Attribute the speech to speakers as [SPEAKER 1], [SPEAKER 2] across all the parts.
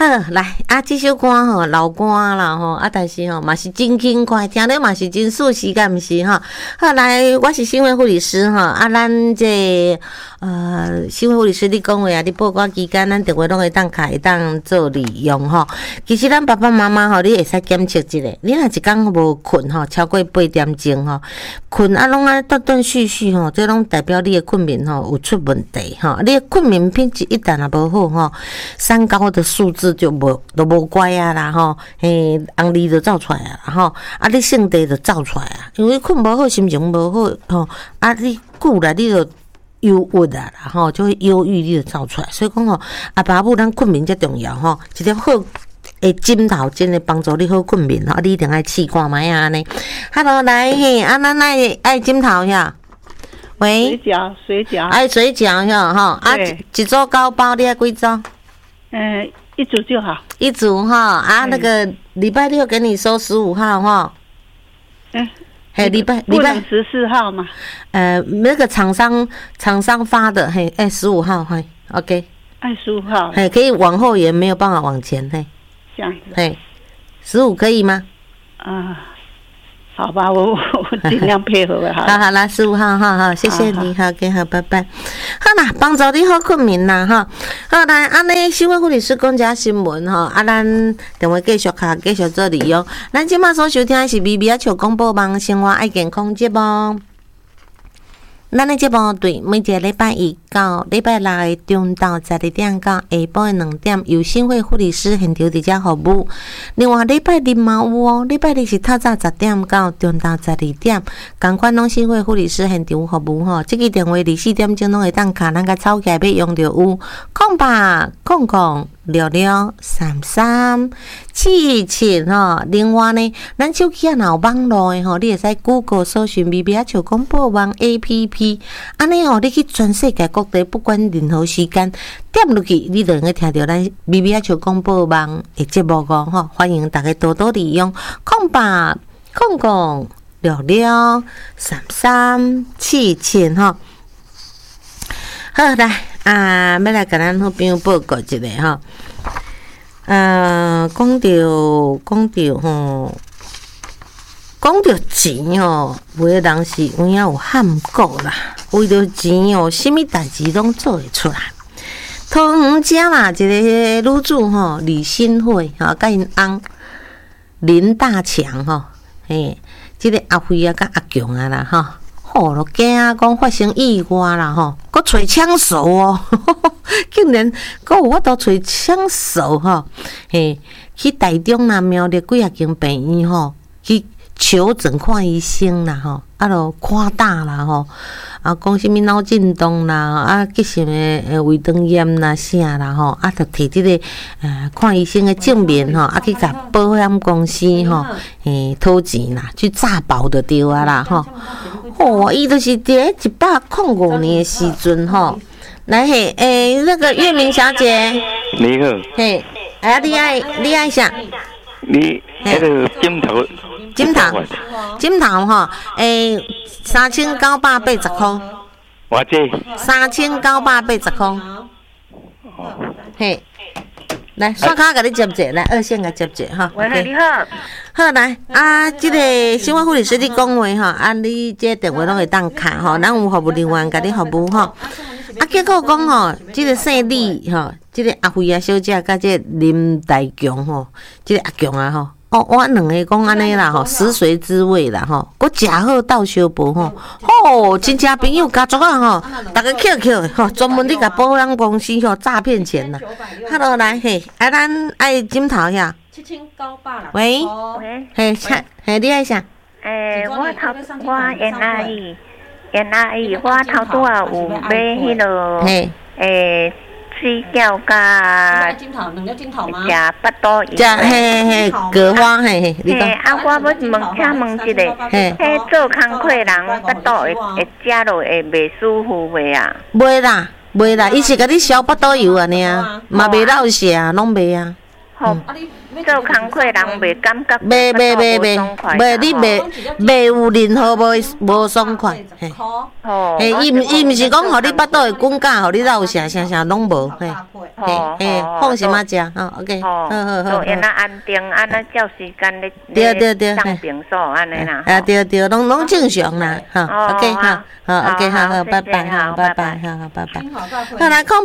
[SPEAKER 1] 好，来这首歌吼老歌啦吼但是吼嘛是真轻快，听了嘛是真舒适，敢毋是吼？好，来，我是新会护理师吼咱这新会护理师你讲话你报告期间咱电话拢会当开当做利用吼。其实咱爸爸妈妈吼，你会使检测一下，你若一工无困吼超过8点钟吼，困拢断断续续吼，这拢代表你的困眠吼有出问题吼。你的困眠品质一旦无好吼，三高的数字就都无乖啊啦吼，红字就走出来啊吼，你性地就走出来啊，因为困无好，心情无好吼，你久了你就忧郁啊啦吼，就会忧郁，你就走出来。所以讲吼，爸母咱困眠才重要吼，一条好枕头真的帮助你好困眠吼，你一定爱试看卖啊安尼。Hello， 来咱爱枕头呀？喂，
[SPEAKER 2] 水饺，
[SPEAKER 1] 爱水饺呀吼，一组高包你爱几组？
[SPEAKER 2] 一组就好。
[SPEAKER 1] 一组哈那个礼拜六给你收15号哈。礼拜
[SPEAKER 2] 14号嘛。
[SPEAKER 1] 那个厂商发的15号OK。
[SPEAKER 2] 15号。
[SPEAKER 1] 可以往后也没有办法往前
[SPEAKER 2] 这样子。
[SPEAKER 1] 15可以吗？
[SPEAKER 2] 好吧，我尽量配合好。
[SPEAKER 1] 好啦，15号好，谢谢你，好，好，拜拜。好啦，帮助你好困眠啦哈。好来，安尼新闻护理师讲一下新闻哈，咱电话继续做利用。咱今麦所收听的是BB啊笑广播网生活爱健康节目。咱的节目对每一个礼拜一到礼拜六的中到12点到下晡的2点，由新会护理师现场伫遮服务。另外礼拜日嘛有哦，礼拜日是透早10点到中到12点，同款拢新会护理师现场服务吼。这个电话24点钟拢会当卡，咱甲抄起来要用着有0800633377吼。另外呢，咱手机若有网络的吼，你会使 Google 搜寻 BB 啊笑广播网 APP。安尼你去全世界各地，不管任何时间点落去，你就能够听到咱 BB 啊笑广播网的节目吼。欢迎大家多多利用0800633377吼。好来要来甲咱好朋友报告一下吼。讲到钱哦，有的人是有影有喊过啦，为着钱哦，什么代志拢做会出来。桃园遮啦，一个女主吼，李新慧吼，甲因翁林大强吼，这个阿辉啊，甲阿强啊啦吼，都惊啊，讲发生意外啦吼，搁找枪手哦，竟然搁有法度找枪手吼，去台中啦、苗栗几啊间病院吼，去求诊看医生啦吼，就夸大啦吼，讲什么脑震荡啦，急性的胃肠炎啦啥啦吼，就摕这个看医生的证明吼，去甲保险公司吼，讨钱啦，去诈保就对啊啦吼。伊就是伫105年的时阵吼，来那个月明小姐，
[SPEAKER 3] 你好，
[SPEAKER 1] 你爱啥？
[SPEAKER 3] 你那个
[SPEAKER 1] 枕头吼，3980块。
[SPEAKER 3] 我这
[SPEAKER 1] 3980块。来，刷卡给你接者，来2线给接者哈。
[SPEAKER 2] 喂，你好。
[SPEAKER 1] 好来这个新闻护理师你讲话吼，你这电话拢会当卡吼，咱有服务人员给你服务吼。结果讲吼，这个姓李吼，这个阿辉啊小姐甲这个林大强吼，这个阿强啊吼。我两个讲安尼啦吼，食髓知味啦吼，搁食好斗相报吼，亲戚朋友家族啊吼，大家扣吼，专门伫甲保险公司吼诈骗钱啦。Hello， 来咱爱枕头呀？7980。喂，你爱啥？
[SPEAKER 4] 我NRE，我头拄啊有买迄落水饺甲
[SPEAKER 1] 枕头，两个枕头吗？
[SPEAKER 4] 食巴肚油。
[SPEAKER 1] 桂花你讲。
[SPEAKER 4] 我要问一个，做工课人巴肚会食落会袂舒服袂啊？
[SPEAKER 1] 袂啦，伊是甲你消巴肚油安尼啊，嘛袂落泻，拢袂啊。
[SPEAKER 4] 做工课人袂感觉
[SPEAKER 1] 袂，你袂有任何无爽快，嘿，嘿，伊毋是讲互你巴肚会滚假，互你老啥拢无，嘿，嘿，放心啊食，吼 ，OK，好。
[SPEAKER 4] 就因那安定，安那照时间咧，
[SPEAKER 1] 对，
[SPEAKER 4] 上平数安尼啦。
[SPEAKER 1] 啊，对，拢正常啦，哈 ，OK， 好 ，OK， 好，拜拜，好，拜拜。好来，空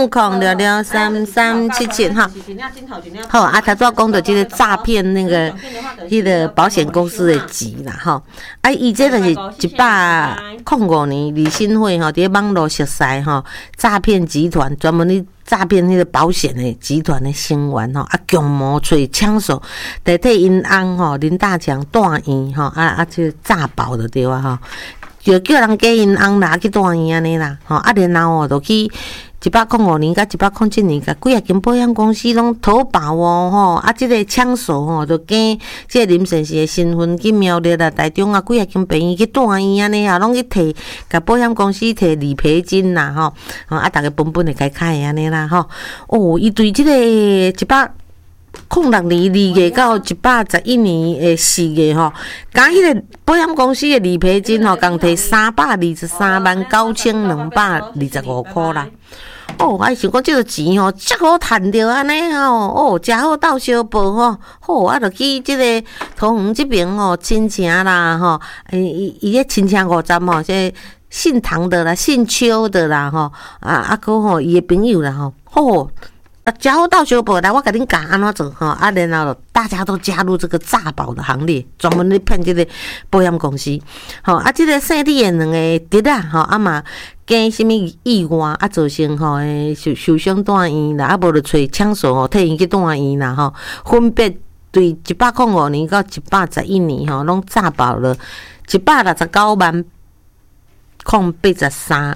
[SPEAKER 1] 66377哈。好啊，他做讲的这个诈骗那个保险公司的钱啦，吼。啊，伊这就是105年李新慧吼，伫网络熟识吼，诈骗集团专门咧诈骗迄个保险的集团的成员吼，啊，强谋找枪手代替因翁吼林大强住院吼，就诈保就对啊吼。就叫人家因翁拿去住院安尼啦，吼啊，然后就去105年甲107年甲几啊间保险公司拢投保哦，吼啊，这个枪手吼就假这个林先生的身份去苗栗啦、台中啊几啊间病院去住院安尼啊，拢去摕甲保险公司摕理赔金啦，吼啊，大家本会开开安尼啦，吼哦，伊对这个106年2月到111年的4月吼，甲迄个保险公司的理赔金吼，共摕3239225块啦。哦，啊，想讲这个钱吼，遮好趁着安尼吼，哦，遮好斗相报吼，好啊，就去这个桃园这边吼，亲情啦吼，伊个亲情50吼，这姓唐的啦，姓邱的啦吼，个吼伊的朋友啦吼，好。加好到小宝来，我甲恁讲安怎做吼，啊，然后大家都加入这个诈保的行列，专门咧骗这个保险公司，吼啊，这个姓李的两个弟啊，吼啊嘛，惊什么意外啊，造成吼受伤住院啦，啊无就找枪手吼替因去住院啦，吼，分别对105年到111年吼，拢诈保了169万083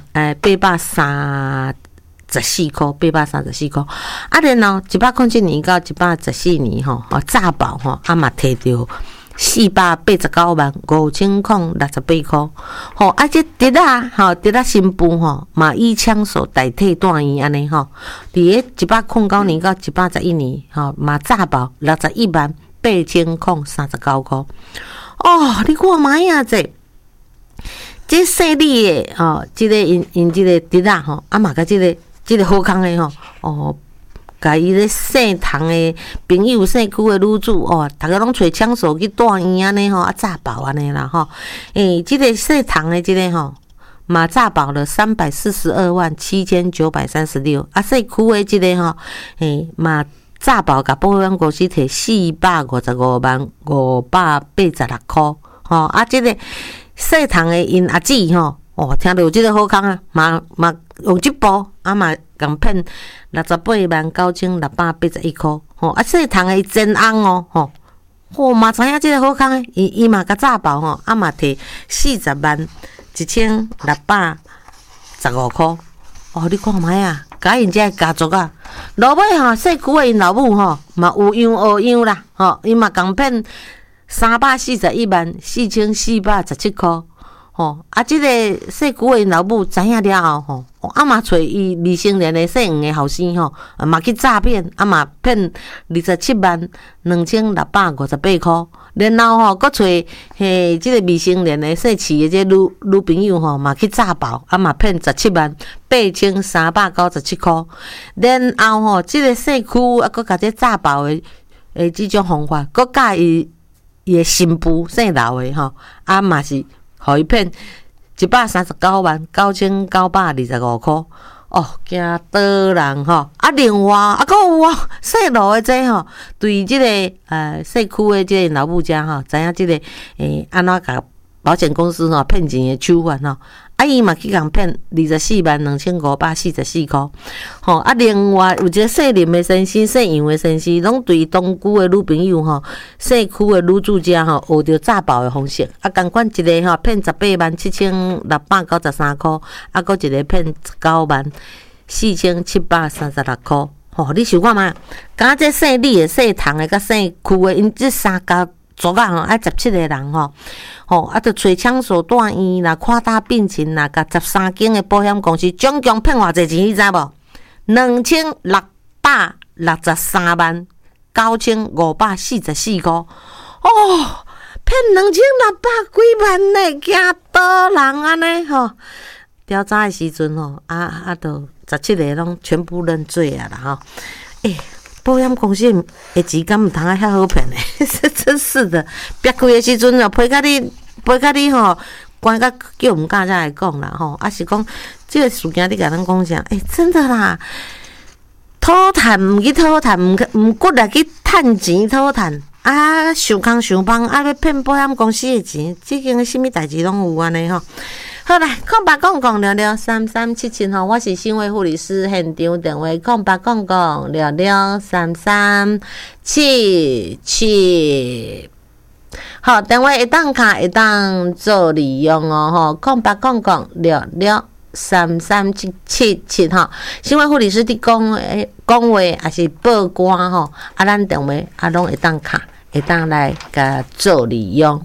[SPEAKER 1] 块，834块。啊，然后107年到114年吼，诈保吼，啊嘛摕到489万5068块。吼，啊这弟啊，新妇吼，嘛以枪手代替住院安尼吼。伫个109年到111年吼，嘛诈保61万8039块。哦，你看嘛呀这姓李的吼，这个因这个弟啊吼，啊嘛甲这个好康的吼，哦，甲伊咧姓唐的朋友、姓区的女主哦，大家拢找枪手去住院安尼吼，啊诈保安尼啦吼，这个姓唐的这个吼，嘛诈保了342万7936，啊姓区的这个吼，嘛诈保甲保险公司摕455万586块，吼啊这个姓唐的因阿姊吼。哦，听到有这个好康啊，嘛用这部啊嘛，共骗68万9681块，吼啊，姓唐的真翁哦，吼，嘛知影这个好康诶，伊嘛甲诈保吼，啊嘛摕40万1615块，哦，你看卖啊，甲因这家族啊，落尾吼，姓区的因老母吼，嘛有样学样啦，吼，伊嘛共骗341万4417块。吼啊！这个姓区的老母知影了后，吼啊嘛找伊未成年的姓黄的后生吼，嘛去诈骗，啊嘛骗27万2658块。然后吼，搁找这个未成年的姓齐的这女朋友吼，嘛去诈保，啊嘛骗17万8397块。然后吼，这个姓区啊，搁甲这诈保的这种方法，搁教伊的新妇姓刘的吼，啊嘛是。互伊骗139万9925块，哦，惊倒人吼！啊，另外啊，搁有哦，姓罗的这吼，对这个姓区的这个老母家吼，知影这个安怎甲保险公司吼骗钱的手法吼，啊，伊嘛去共骗24万2544块，吼啊，另外有一个姓林的先生、姓杨的先生，拢对东区的女朋友吼、姓区的女主家吼，学着诈保的方式，啊，共款一个吼骗18万7693块，啊，搁一个骗19万4736块，吼，你想看嘛？敢这姓李的、姓唐的、甲姓区的，因这三家族啊吼，爱17个人吼。吼，啊，着找枪手住院啦，扩大病情啦，甲13间的保险公司总共骗偌济钱，你知无？2663万 9,544块，哦，骗2600几万呢，惊倒人安尼吼。调查的时阵吼，都17个拢全部认罪啊啦吼。保险公司的钱敢毋通啊遐好骗的，真是的。别开的时阵哦，赔甲你吼，关甲叫毋敢才来讲啦吼。是讲这个事件你甲咱讲啥？真的啦，讨趁毋去讨趁，毋过来去趁钱讨趁。想空想帮要骗保险公司的钱，即间什么代志拢有安尼吼。好来，0800663377吼，我是新卫护理师，现场电话0800663377。好，电话会当卡会当做利用哦吼，0800663377吼，新卫护理师伫讲话也是报官吼，咱电话拢会当卡，会当来甲做利用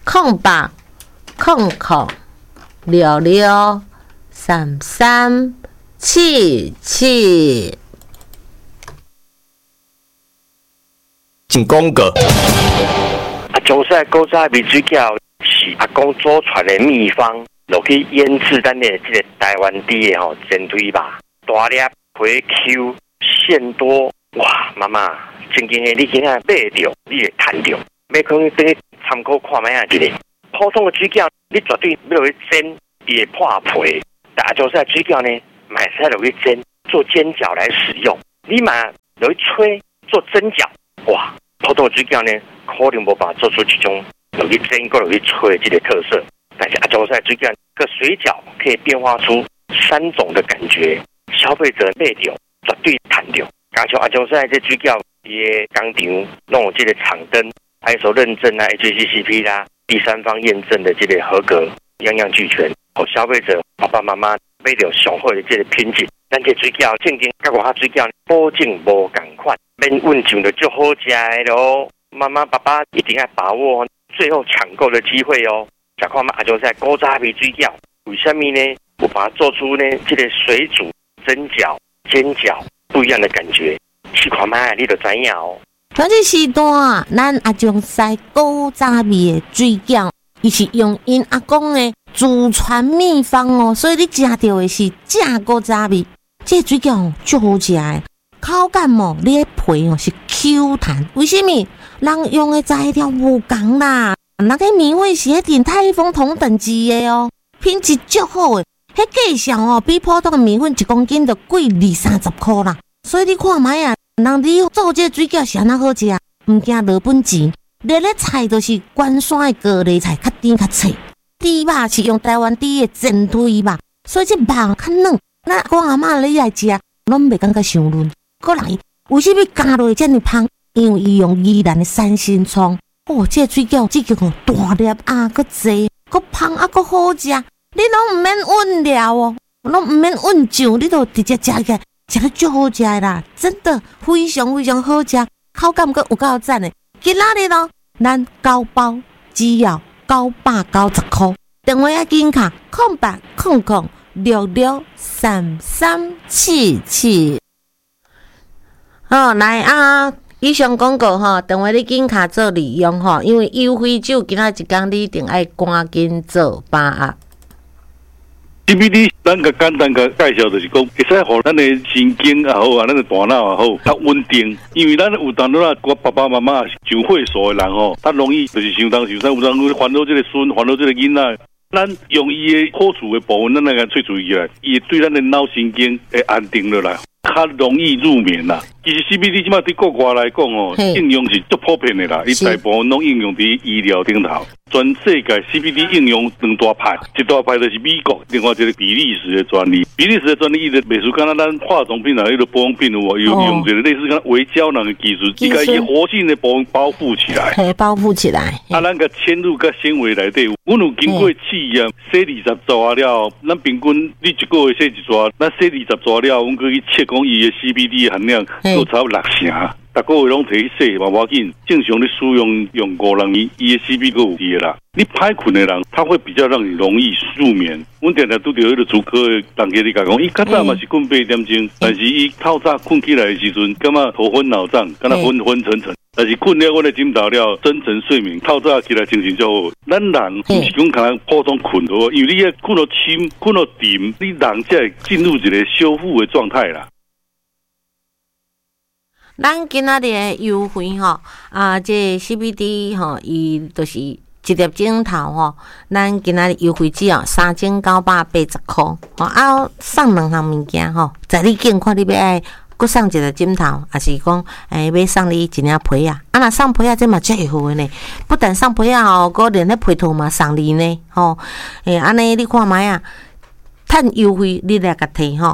[SPEAKER 1] ，0800663377。
[SPEAKER 5] 进广告。
[SPEAKER 3] 中式古早味水饺是阿公祖传的秘方，落去腌制咱的这个台湾地的煎腿吧，大粒皮 Q 馅多，哇，妈妈，真经的你今仔买着，你会赚着，要可能等于参考看卖啊一个。普通的水饺，你绝对要落去煎，伊会破皮。但阿中式水饺呢，买菜落去煎，做煎饺来使用。你买落去吹，做蒸饺，哇，普通的水饺呢？可能无法做出这种落去蒸、搁落去吹这个特色，但是阿中式水饺个水饺可以变化出3种的感觉，消费者买到绝对赚到。加上阿中式这水饺，伊的工厂拢有这个厂灯、ISO 认证啊、HACCP 啦、第三方验证的这个合格，样样俱全，互消费者爸爸妈妈买到上好的这个品质。咱这水饺正经甲外口水饺保证无同款，免稳上就足好食的咯。妈妈、爸爸一定要把握最后抢购的机会哦！再看嘛，就是在古早味水饺，为什么呢？我把它做出呢这个水煮、蒸饺、煎饺不一样的感觉，试看卖你就知影哦。
[SPEAKER 1] 像这时段，咱阿中西古早味的水饺，伊是用因阿公的祖传秘方哦，所以你食到的是正古早味。这水饺足好食的，口感哦，你的皮哦是 Q 弹，为什么？人用的材料无同啦，那个米粉是鼎泰丰同等级的哦，品质足好的，迄价上哦比普通的米粉1公斤就贵20-30块啦。所以你看卖啊，人你做这水饺是安那好食啊，唔惊落本钱。热的菜都是关山的高丽菜，较甜较脆。猪肉是用台湾猪的煎腿肉，所以这肉较嫩。那我阿嬷你来食，拢袂感觉伤嫩。个人为什么加落这么香？因为伊用宜兰的3星葱，这水饺这个大粒搁济，搁香搁好食，你拢唔免温料哦，拢唔免温酱，你都直接食起来，食得足好食啦，真的非常非常好食，口感搁有够赞的。今仔日咯，咱9包只要990块，电话要紧卡0800663377。来啊！以上广告吼，电话你紧卡做利用吼，因为优惠酒今仔一天你一定爱赶紧做把握。
[SPEAKER 6] CBD 咱个简单个介绍就是讲，会使互咱的神经也好啊，咱的大脑也好，较稳定。因为咱有当啊，我爸爸妈妈上会所的人吼，较容易就是想东想西，有当烦恼这个孙，烦恼这个囡仔。咱用伊的好处的部分，咱来个萃取起来，伊对咱的脑神经会安定落来，较容易入眠啦。其实 CBD 即马对国外来讲哦，应用是足普遍的啦，伊大部分拢应用伫医疗顶头。全世界 CBD 应用2大派，一大派就是美国，另外一个比利时的专利。比利时的专利，伊就袂输敢若咱化妆品啊，迄个保养品有用一个类似像微胶囊的技术，伊甲伊活性的部分包覆起来，
[SPEAKER 1] 包覆起来。
[SPEAKER 6] 咱个嵌入个纤维内底，阮有经过试验，洗20撮了，咱平均你一个月洗一撮，咱洗20撮了，阮可以测讲伊的 CBD 的含量有超60成。 逐个月拢摕去洗嘛，无要紧。正常你使用5年，伊的 CB 够有滴啦。你歹困的人，他会比较让你容易入眠。阮常常拄着迄个主科的人家，你甲讲，伊较早嘛是困8点钟，但是伊透早困起来的时阵，感觉头昏脑胀，敢若昏沉沉。但是困了，我的枕头了，深层睡眠，透早起来精神就好。咱人不是讲可能普通困好，因为你要困到深、困到沉，你人才会进入一个修复的状态啦。
[SPEAKER 1] 咱今仔日的优惠吼，这 CBD 吼，伊就是一粒枕头吼，咱今仔日优惠只要3980块，吼送2项物件吼，在你境看你要爱。佮送一个枕头，也是讲，要送你一领被啊。若送被啊，这嘛最好呢。不但送被啊吼，佮连迄被套嘛送你呢，吼。安尼你看卖啊，趁优惠你来甲摕吼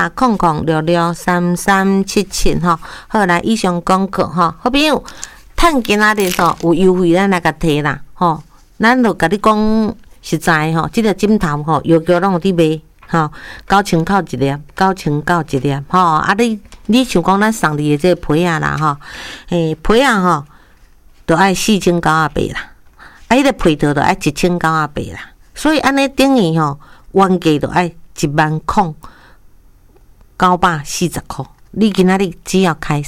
[SPEAKER 1] ，0800663377吼。好来，以上广告吼，好朋友，趁今仔日吼有优惠，咱来甲摕啦，吼。咱就甲你讲实在吼，即个枕头吼，药局拢有伫卖。吼，9000块一粒，9000块一粒，吼你想讲咱送你的这被啊啦，吼，被啊吼，都爱4980啦，迄个被套都爱1980啦，所以安尼等于吼，原价都爱10940块，你今仔日只要开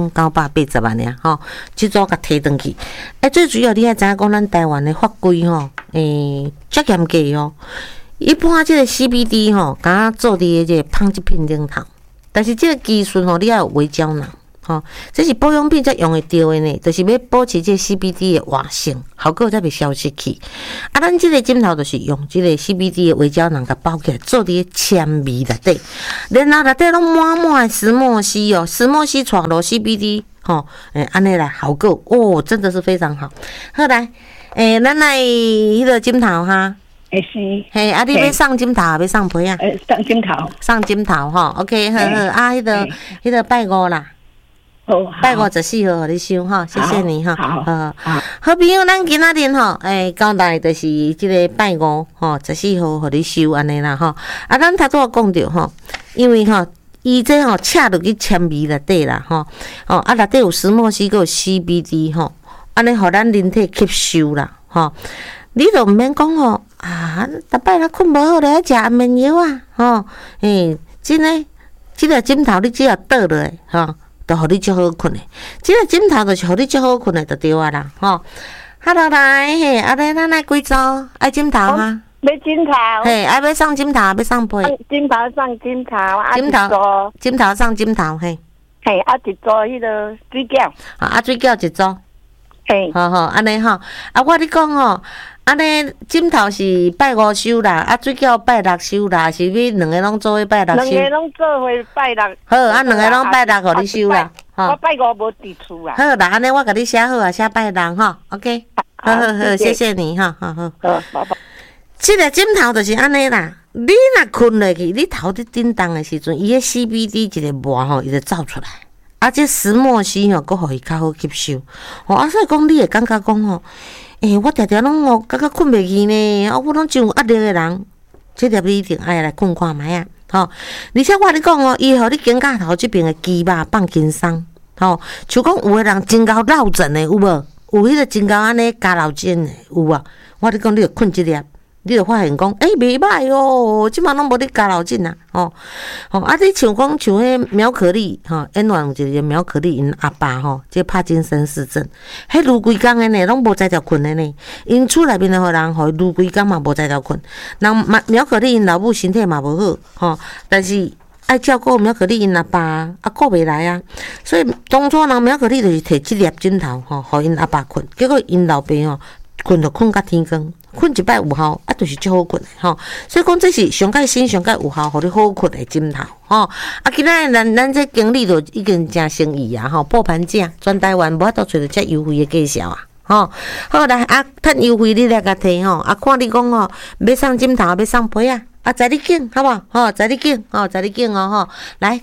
[SPEAKER 1] 3980万尔，吼，即组甲摕转去。最主要你爱知影讲咱台湾的法规吼，足严格哦。一般即个 CBD 吼，敢做伫个芳质品顶头，但是即个技术吼，你要有微胶囊吼，这是保养品才用会着的呢，就是要保持即个 CBD 的活性，效果才袂消失去。咱即个枕头就是用即个 CBD 的微胶囊甲包起来，做伫个纤维内底，然后内底拢满满的石墨烯哦，石墨烯带入 CBD 吼，安尼来效果哦，真的是非常好。好来，咱来迄个枕头哈。
[SPEAKER 2] 是，
[SPEAKER 1] 嘿，你要送枕头，要送被啊？
[SPEAKER 2] 送枕头，
[SPEAKER 1] 送枕头吼 ，OK， 好，迄个拜5啦，拜5 14号，互你收哈，谢谢你哈，好朋友，咱今仔日吼，交代就是即个拜5吼，14号互你收安尼啦吼，咱头拄讲着吼，因为吼，伊这吼插入去纤维内底啦吼，内底有石墨烯，佮有 CBD 吼，安尼互咱人体吸收啦吼。你都毋免讲吼逐摆若困无好咧，食安眠药啊，吼，真诶，即个枕头你只要倒落来，吼，就互你足好困诶。即个枕头就是互你足好困诶，就对啊啦，吼。好落来，嘿，咱来几组？爱枕头啊？
[SPEAKER 4] 要枕头。
[SPEAKER 1] 嘿，要送枕头，要送被。
[SPEAKER 4] 枕头送枕头，
[SPEAKER 1] 枕头送枕头，嘿。
[SPEAKER 4] 嘿，一组迄个水饺。
[SPEAKER 1] 水饺一组。
[SPEAKER 4] 嘿。
[SPEAKER 1] 好，安尼吼。我你讲吼。安尼枕头是拜5收啦，水饺拜6收啦，是要两个拢做伙拜6收。
[SPEAKER 4] 两个拢做伙拜6。
[SPEAKER 1] 好，两个拢拜6，互你收啦。
[SPEAKER 4] 我拜5无伫厝啊。
[SPEAKER 1] 好啦，安尼我甲你写好啊，写拜6吼 ，OK。好，谢谢你哈，好。
[SPEAKER 4] 好，拜拜。
[SPEAKER 1] 即个枕头就是安尼啦，你若困落去，你头伫震动的时阵，伊个 CBD 一个膜吼，伊就走出来，这石墨烯吼，佫互伊较好吸收。所以讲你会感觉讲吼。我常常拢感觉困袂去呢，我拢真有压力的人，这粒你一定爱来困看卖啊，吼！而且我跟你讲伊互你肩胛头这边的肌肉放轻松，吼，像讲有的人真够落枕的有无？有迄个真够安尼加落枕的有无？我跟你讲，你着困这粒，你就发现讲，袂歹哦，即马拢无咧加落枕啊，你像讲像迄苗可丽，演员有一个苗可丽因阿爸即帕金森氏症，迄愈规工的呢，拢无在条困的呢，因厝内面的互人互愈规工嘛无在条困，人苗可丽因老母身体嘛无好，但是爱照顾苗可丽因阿爸顾袂来啊，所以当初人苗可丽就是摕即粒枕头互因阿爸困，结果因老爸困就困到天光。困一摆有效，就是足好困的所以讲这是上盖新、上盖有效，互你好困的枕头今仔咱这经理就已经真生意啊破盘价，全台湾无法度找到遮优惠的介绍啊好来趁优惠你来甲摕看你讲要送枕头，要送被啊在你拣好无在你拣在你拣来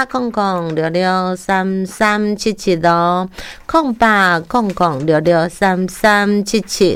[SPEAKER 1] 08006633770800663377。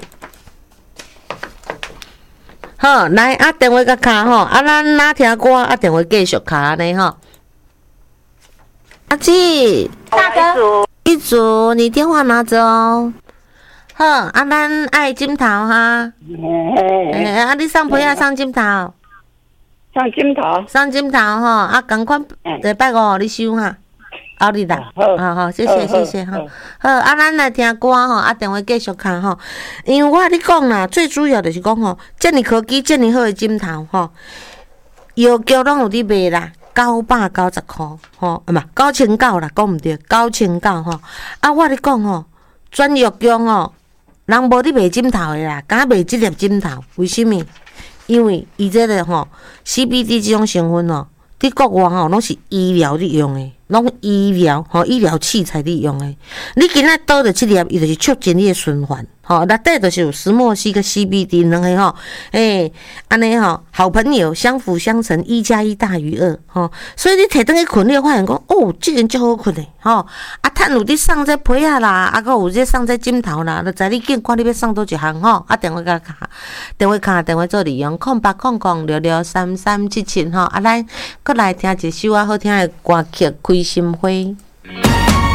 [SPEAKER 1] 好，来电话甲卡咱哪听歌电话继续卡安尼阿姊，
[SPEAKER 4] 大哥。
[SPEAKER 1] 玉竹，你电话拿着哦。好，啊，咱爱金头哈。啊，你送皮啊，送金头。
[SPEAKER 2] 上金头。
[SPEAKER 1] 送金头吼，啊，赶快礼拜五你收哈。后日啦，好，谢谢哈。好，啊，咱来听歌吼，啊，电话继续看吼。因为我跟你讲啦，最主要就是讲吼，遮尔科技，遮尔好的枕头吼，药局拢有伫卖啦，990块吼，啊嘛，9900啦，讲毋对，9900吼。啊，我跟你讲吼，转药局吼，人无伫卖枕头的啦，敢卖即粒枕头，为什么？因为伊这个吼 CBD 这种成分吼，伫国外吼拢是医疗咧用的。拢医疗器材利用诶，你今仔倒着即粒，伊就是促进你诶循环，内底就是有石墨烯跟 CBD 两个安尼好朋友相辅相成，1+1大于2，所以你摕转去困，你会发现讲，即个足好困诶，啊，趁有伫送这被仔啦，啊，搁有这送这枕头啦，就知你紧看你要送倒一项啊，电话甲卡，电话做利用0800663377啊，咱搁来听一首好听诶歌曲。开心花。